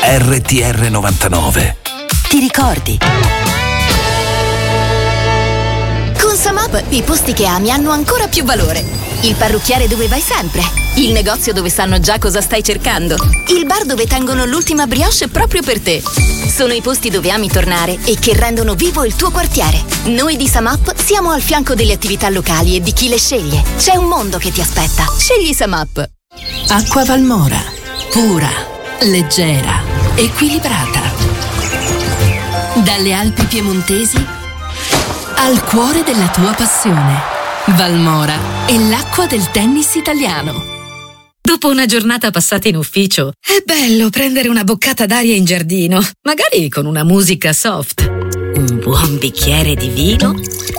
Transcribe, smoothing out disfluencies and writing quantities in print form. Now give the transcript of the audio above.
RTR 99. Ti ricordi? Con Samap i posti che ami hanno ancora più valore. Il parrucchiere dove vai sempre. Il negozio dove sanno già cosa stai cercando. Il bar dove tengono l'ultima brioche proprio per te. Sono i posti dove ami tornare e che rendono vivo il tuo quartiere. Noi di Samap siamo al fianco delle attività locali e di chi le sceglie. C'è un mondo che ti aspetta. Scegli Samap. Acqua Valmora. Pura, leggera, equilibrata. Dalle Alpi piemontesi al cuore della tua passione. Valmora è l'acqua del tennis italiano. Dopo una giornata passata in ufficio, è bello prendere una boccata d'aria in giardino, magari con una musica soft, un buon bicchiere di vino